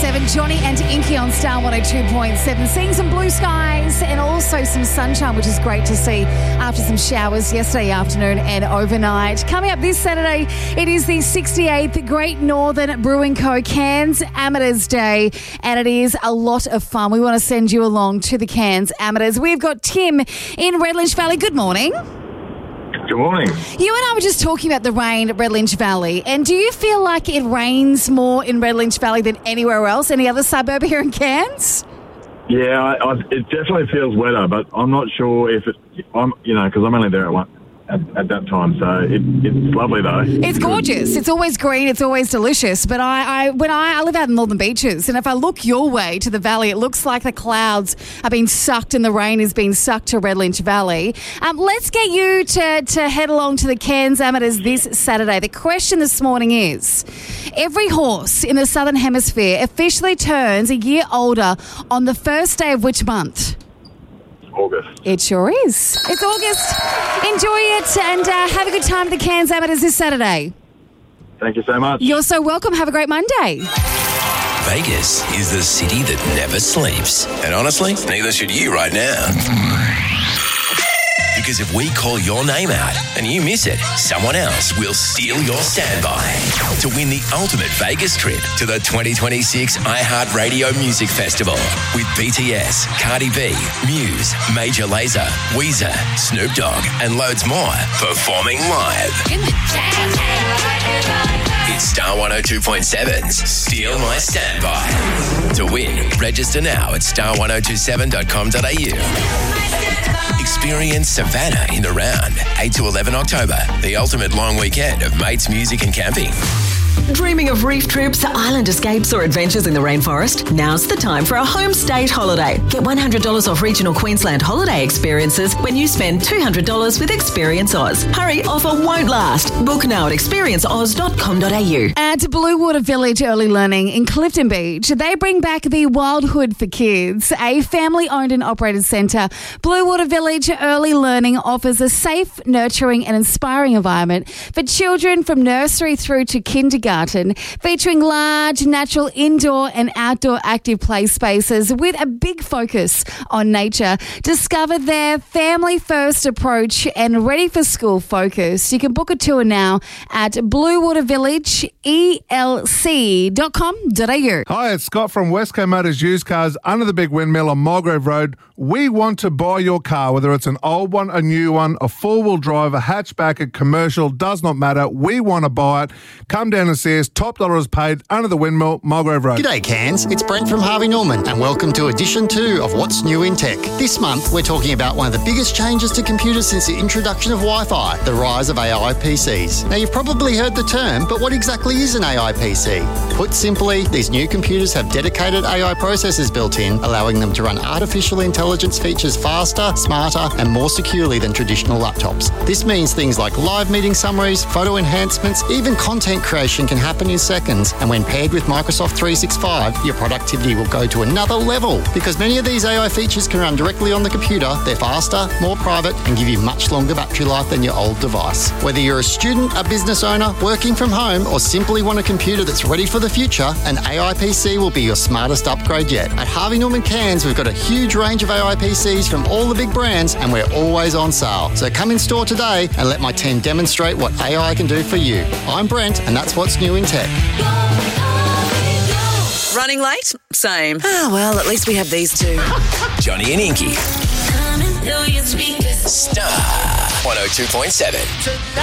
102.7. Johnny and Inky on Star 102.7. Seeing some blue skies and also some sunshine, which is great to see after some showers yesterday afternoon and overnight. Coming up this Saturday, it is the 68th Great Northern Brewing Co. Cairns Amateurs Day, and it is a lot of fun. We want to send you along to the Cairns Amateurs. We've got Tim in Redlanch Valley. Good morning. Good morning. You and I were just talking about the rain at Redlanch Valley, and do you feel like it rains more in Redlanch Valley than anywhere else, any other suburb here in Cairns? Yeah, it definitely feels wetter, but I'm not sure if because I'm only there at that time, so it's lovely though. It's gorgeous. It's always green. It's always delicious. But I live out in Northern Beaches, and if I look your way to the valley, it looks like the clouds are being sucked and the rain is being sucked to Redlanch Valley. Let's get you to head along to the Cairns Amateurs this Saturday. The question this morning is, every horse in the Southern Hemisphere officially turns a year older on the first day of which month? August. It sure is. It's August. Enjoy it and have a good time at the Cairns Amateurs this Saturday. Thank you so much. You're so welcome. Have a great Monday. Vegas is the city that never sleeps. And honestly, neither should you right now. Because if we call your name out and you miss it, someone else will steal your standby to win the ultimate Vegas trip to the 2026 iHeartRadio Music Festival with BTS, Cardi B, Muse, Major Lazer, Weezer, Snoop Dogg, and loads more performing live. It's Star 102.7's Steal My Standby. To win, register now at star1027.com.au. Experience Savannah in the round, 8 to 11 October, the ultimate long weekend of mates, music and camping. Dreaming of reef trips, island escapes or adventures in the rainforest? Now's the time for a home state holiday. Get $100 off regional Queensland holiday experiences when you spend $200 with Experience Oz. Hurry, offer won't last. Book now at experienceoz.com.au. At Blue Water Village Early Learning in Clifton Beach, they bring back the Wildhood for Kids, a family-owned and operated centre. Blue Water Village Early Learning offers a safe, nurturing and inspiring environment for children from nursery through to kindergarten, featuring large, natural indoor and outdoor active play spaces with a big focus on nature. Discover their family-first approach and ready-for-school focus. You can book a tour now at bluewatervillageelc.com.au. Hi, it's Scott from Westco Motors Used Cars under the Big Windmill on Mulgrave Road. We want to buy your car, whether it's an old one, a new one, a four-wheel drive, a hatchback, a commercial, does not matter. We want to buy it. Come down and see us. Top dollar is paid under the Windmill, Mulgrave Road. G'day Cairns, it's Brent from Harvey Norman and welcome to edition 2 of What's New in Tech. This month we're talking about one of the biggest changes to computers since the introduction of Wi-Fi, the rise of AI PCs. Now you've probably heard the term, but what exactly is an AI PC? Put simply, these new computers have dedicated AI processors built in, allowing them to run artificial intelligence features faster, smarter and more securely than traditional laptops. This means things like live meeting summaries, photo enhancements, even content creation can happen in seconds, and when paired with Microsoft 365, your productivity will go to another level. Because many of these AI features can run directly on the computer, they're faster, more private, and give you much longer battery life than your old device. Whether you're a student, a business owner, working from home, or simply want a computer that's ready for the future, an AI PC will be your smartest upgrade yet. At Harvey Norman Cairns, we've got a huge range of AI PCs from all the big brands, and we're always on sale. So come in store today and let my team demonstrate what AI can do for you. I'm Brent, and that's What's New in Tech. Running late? Same. Well, at least we have these two. Johnny and Inky. Star 102.7.